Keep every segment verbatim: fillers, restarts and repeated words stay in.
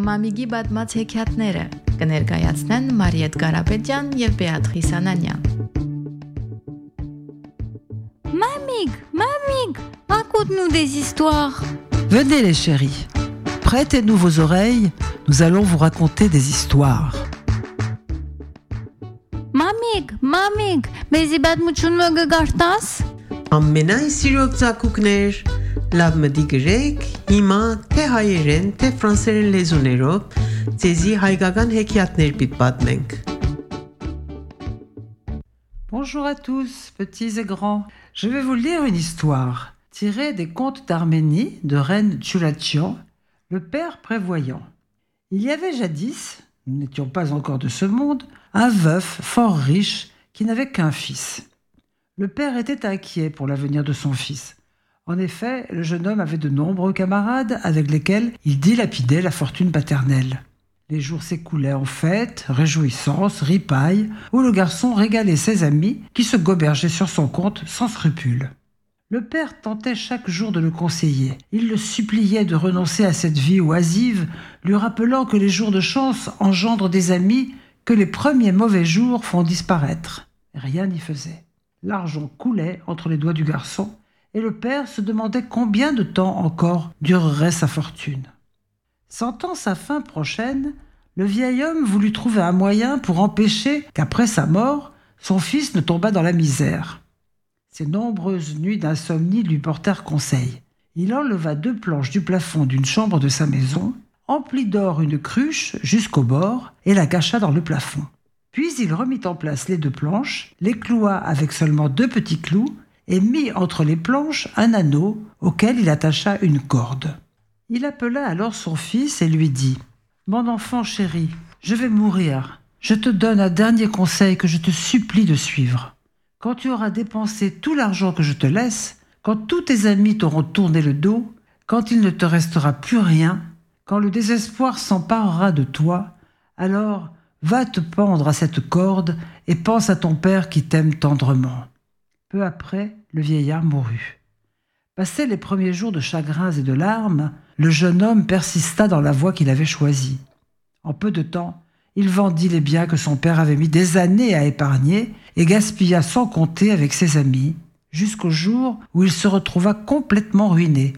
Մամիգի պատմած հեքիաթները կներկայացնեն Մարիետ Կարապետյան եւ Բեատրիս Անանյան։ Mamig, mamig, raconte-nous des histoires. Venez les chéris, prêtez-nous vos oreilles, nous allons vous raconter des histoires. Mamig, mamig, մեզի պատմությունը կգարտաս։ Ամենայն սիրող ծակուկներ, լավ մտի գրեք, հիմա թե հայերեն, թե ֆրանսերեն լեզուներով ձեզի հայկական հեքիաթներ պիտի պատմենք։ Bonjour à tous, petits et grands. Je vais vous lire une histoire tirée des contes d'Arménie de reine Tchoulachian, le père prévoyant. Il y avait jadis, nous n'étions pas encore de ce monde, un veuf fort riche qui n'avait qu'un fils. Le père était inquiet pour l'avenir de son fils. En effet, le jeune homme avait de nombreux camarades avec lesquels il dilapidait la fortune paternelle. Les jours s'écoulaient en fêtes, réjouissances, ripailles, où le garçon régalait ses amis qui se gobergeaient sur son compte sans scrupule. Le père tentait chaque jour de le conseiller. Il le suppliait de renoncer à cette vie oisive, lui rappelant que les jours de chance engendrent des amis que les premiers mauvais jours font disparaître. Rien n'y faisait. L'argent coulait entre les doigts du garçon, et le père se demandait combien de temps encore durerait sa fortune. Sentant sa fin prochaine, le vieil homme voulut trouver un moyen pour empêcher qu'après sa mort, son fils ne tombât dans la misère. Ses nombreuses nuits d'insomnie lui portèrent conseil. Il enleva deux planches du plafond d'une chambre de sa maison, emplit d'or une cruche jusqu'au bord et la cacha dans le plafond. Puis il remit en place les deux planches, les cloua avec seulement deux petits clous et mit entre les planches un anneau auquel il attacha une corde. Il appela alors son fils et lui dit « Mon enfant chéri, je vais mourir. Je te donne un dernier conseil que je te supplie de suivre. Quand tu auras dépensé tout l'argent que je te laisse, quand tous tes amis t'auront tourné le dos, quand il ne te restera plus rien, quand le désespoir s'emparera de toi, alors va te pendre à cette corde et pense à ton père qui t'aime tendrement. » Peu après, le vieillard mourut. Passés les premiers jours de chagrins et de larmes, le jeune homme persista dans la voie qu'il avait choisie. En peu de temps, il vendit les biens que son père avait mis des années à épargner et gaspilla sans compter avec ses amis, jusqu'au jour où il se retrouva complètement ruiné.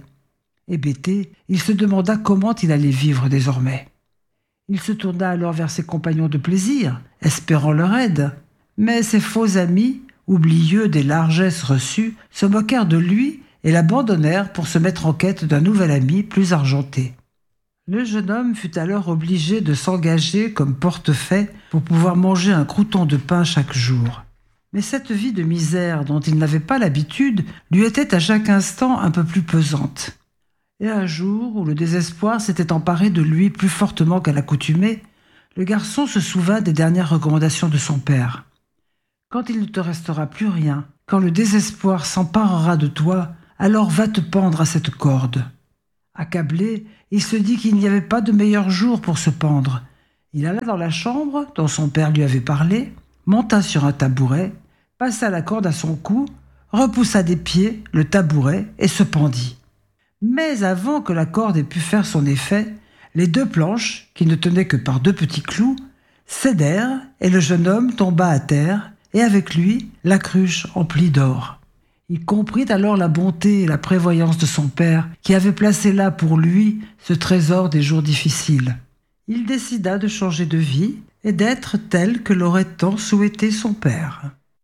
Hébété, il se demanda comment il allait vivre désormais. Il se tourna alors vers ses compagnons de plaisir, espérant leur aide. Mais ses faux amis, oublieux des largesses reçues, se moquèrent de lui et l'abandonnèrent pour se mettre en quête d'un nouvel ami plus argenté. Le jeune homme fut alors obligé de s'engager comme portefaix pour pouvoir manger un crouton de pain chaque jour. Mais cette vie de misère dont il n'avait pas l'habitude lui était à chaque instant un peu plus pesante. Et un jour, où le désespoir s'était emparé de lui plus fortement qu'à l'accoutumée, le garçon se souvint des dernières recommandations de son père. « Quand il ne te restera plus rien, quand le désespoir s'emparera de toi, alors va te pendre à cette corde. » Accablé, il se dit qu'il n'y avait pas de meilleur jour pour se pendre. Il alla dans la chambre dont son père lui avait parlé, monta sur un tabouret, passa la corde à son cou, repoussa des pieds le tabouret et se pendit. Mais avant que la corde ait pu faire son effet, les deux planches, qui ne tenaient que par deux petits clous, cédèrent et le jeune homme tomba à terre, et avec lui la cruche emplie d'or. Il comprit alors la bonté et la prévoyance de son père, qui avait placé là pour lui ce trésor des jours difficiles. Il décida de changer de vie et d'être tel que l'aurait tant souhaité son père.